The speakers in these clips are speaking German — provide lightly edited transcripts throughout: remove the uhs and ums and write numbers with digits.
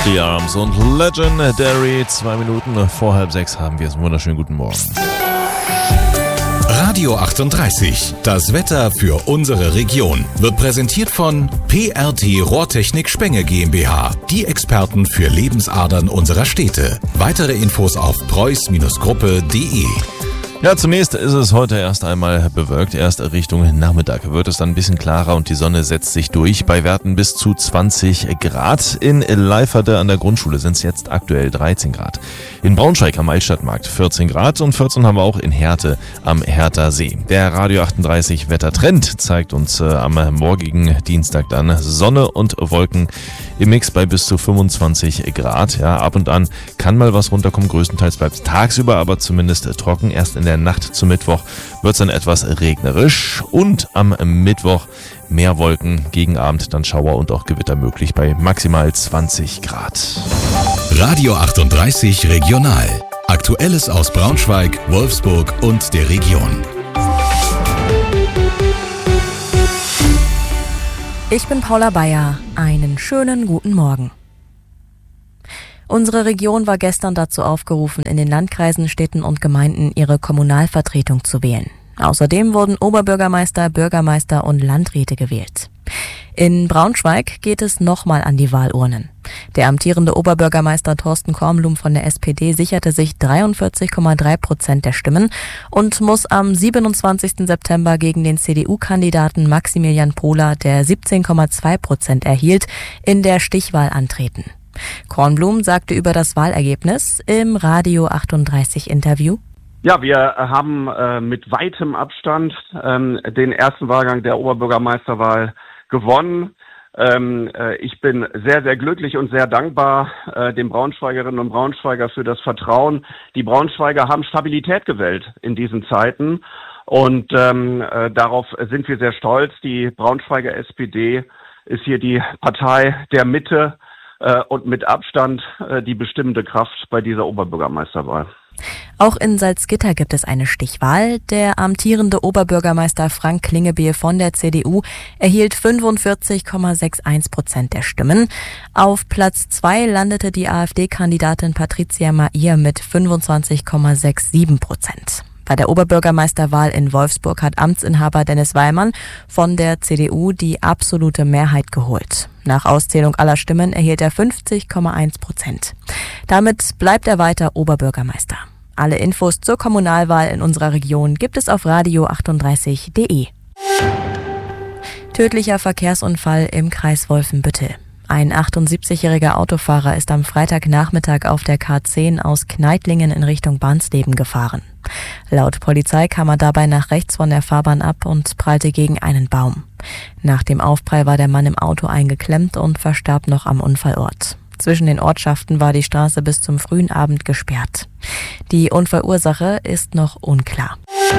The Arms und Legendary. 2 Minuten vor 5:30 haben wir es. Wunderschönen guten Morgen. Radio 38, das Wetter für unsere Region, wird präsentiert von PRT Rohrtechnik Spenge GmbH, die Experten für Lebensadern unserer Städte. Weitere Infos auf preuß-gruppe.de. Ja, zunächst ist es heute erst einmal bewölkt. Erst Richtung Nachmittag wird es dann ein bisschen klarer und die Sonne setzt sich durch. Bei Werten bis zu 20 Grad. In Leiferde an der Grundschule sind es jetzt aktuell 13 Grad. In Braunschweig am Altstadtmarkt 14 Grad und 14 haben wir auch in Herte am Hertha See. Der Radio 38 Wettertrend zeigt uns am morgigen Dienstag dann Sonne und Wolken im Mix bei bis zu 25 Grad. Ja, ab und an kann mal was runterkommen. Größtenteils bleibt es tagsüber aber zumindest trocken. Erst in der Nacht zum Mittwoch wird es dann etwas regnerisch und am Mittwoch mehr Wolken, gegen Abend dann Schauer und auch Gewitter möglich bei maximal 20 Grad. Radio 38 Regional. Aktuelles aus Braunschweig, Wolfsburg und der Region. Ich bin Paula Bayer. Einen schönen guten Morgen. Unsere Region war gestern dazu aufgerufen, in den Landkreisen, Städten und Gemeinden ihre Kommunalvertretung zu wählen. Außerdem wurden Oberbürgermeister, Bürgermeister und Landräte gewählt. In Braunschweig geht es nochmal an die Wahlurnen. Der amtierende Oberbürgermeister Thorsten Kornblum von der SPD sicherte sich 43,3% der Stimmen und muss am 27. September gegen den CDU-Kandidaten Maximilian Pohler, der 17,2% erhielt, in der Stichwahl antreten. Kornblum sagte über das Wahlergebnis im Radio 38 Interview: Ja, wir haben mit weitem Abstand den ersten Wahlgang der Oberbürgermeisterwahl gewonnen. Ich bin sehr, sehr glücklich und sehr dankbar den Braunschweigerinnen und Braunschweiger für das Vertrauen. Die Braunschweiger haben Stabilität gewählt in diesen Zeiten und darauf sind wir sehr stolz. Die Braunschweiger SPD ist hier die Partei der Mitte und mit Abstand die bestimmende Kraft bei dieser Oberbürgermeisterwahl. Auch in Salzgitter gibt es eine Stichwahl. Der amtierende Oberbürgermeister Frank Klingebehl von der CDU erhielt 45,61% der Stimmen. Auf Platz 2 landete die AfD-Kandidatin Patricia Mair mit 25,67%. Bei der Oberbürgermeisterwahl in Wolfsburg hat Amtsinhaber Dennis Weilmann von der CDU die absolute Mehrheit geholt. Nach Auszählung aller Stimmen erhielt er 50,1%. Damit bleibt er weiter Oberbürgermeister. Alle Infos zur Kommunalwahl in unserer Region gibt es auf radio38.de. Tödlicher Verkehrsunfall im Kreis Wolfenbüttel. Ein 78-jähriger Autofahrer ist am Freitagnachmittag auf der K10 aus Kneitlingen in Richtung Barnsleben gefahren. Laut Polizei kam er dabei nach rechts von der Fahrbahn ab und prallte gegen einen Baum. Nach dem Aufprall war der Mann im Auto eingeklemmt und verstarb noch am Unfallort. Zwischen den Ortschaften war die Straße bis zum frühen Abend gesperrt. Die Unfallursache ist noch unklar.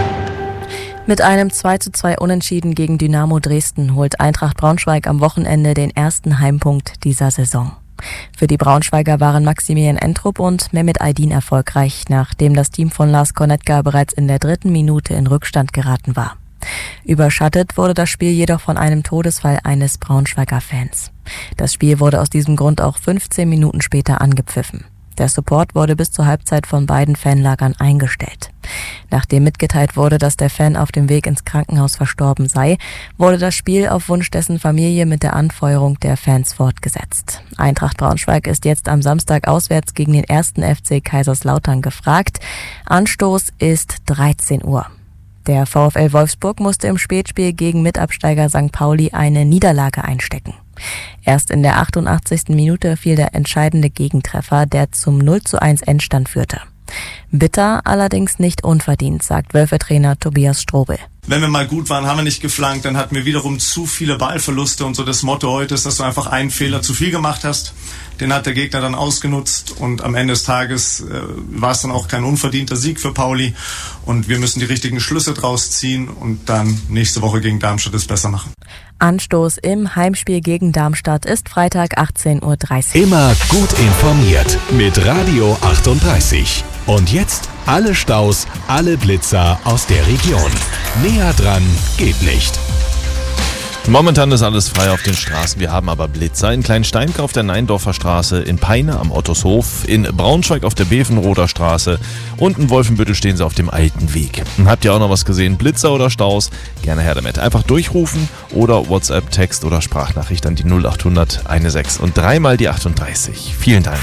Mit einem 2:2 Unentschieden gegen Dynamo Dresden holt Eintracht Braunschweig am Wochenende den ersten Heimpunkt dieser Saison. Für die Braunschweiger waren Maximilian Entrup und Mehmet Aydin erfolgreich, nachdem das Team von Lars Kornetka bereits in der 3. Minute in Rückstand geraten war. Überschattet wurde das Spiel jedoch von einem Todesfall eines Braunschweiger Fans. Das Spiel wurde aus diesem Grund auch 15 Minuten später angepfiffen. Der Support wurde bis zur Halbzeit von beiden Fanlagern eingestellt. Nachdem mitgeteilt wurde, dass der Fan auf dem Weg ins Krankenhaus verstorben sei, wurde das Spiel auf Wunsch dessen Familie mit der Anfeuerung der Fans fortgesetzt. Eintracht Braunschweig ist jetzt am Samstag auswärts gegen den 1. FC Kaiserslautern gefragt. Anstoß ist 13 Uhr. Der VfL Wolfsburg musste im Spätspiel gegen Mitabsteiger St. Pauli eine Niederlage einstecken. Erst in der 88. Minute fiel der entscheidende Gegentreffer, der zum 0:1 Endstand führte. Bitter, allerdings nicht unverdient, sagt Wölfe-Trainer Tobias Strobel. Wenn wir mal gut waren, haben wir nicht geflankt, dann hatten wir wiederum zu viele Ballverluste und so das Motto heute ist, dass du einfach einen Fehler zu viel gemacht hast. Den hat der Gegner dann ausgenutzt und am Ende des Tages war es dann auch kein unverdienter Sieg für Pauli und wir müssen die richtigen Schlüsse draus ziehen und dann nächste Woche gegen Darmstadt es besser machen. Anstoß im Heimspiel gegen Darmstadt ist Freitag 18:30 Uhr. Immer gut informiert mit Radio 38. Und jetzt alle Staus, alle Blitzer aus der Region. Näher dran geht nicht. Momentan ist alles frei auf den Straßen, wir haben aber Blitzer. In Kleinsteinke auf der Neindorfer Straße, in Peine am Ottorshof, in Braunschweig auf der Bevenroder Straße und in Wolfenbüttel stehen sie auf dem alten Weg. Und habt ihr auch noch was gesehen, Blitzer oder Staus? Gerne her damit. Einfach durchrufen oder WhatsApp, Text oder Sprachnachricht an die 0800 16 und dreimal die 38. Vielen Dank.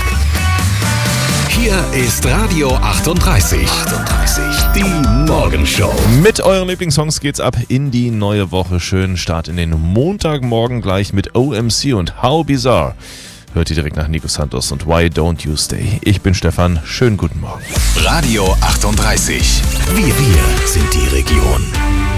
Hier ist Radio 38. Die Morgenshow. Mit euren Lieblingssongs geht's ab in die neue Woche. Schönen Start in den Montagmorgen gleich mit OMC und How Bizarre. Hört ihr direkt nach Nico Santos und Why Don't You Stay. Ich bin Stefan. Schönen guten Morgen. Radio 38. Wir sind die Region.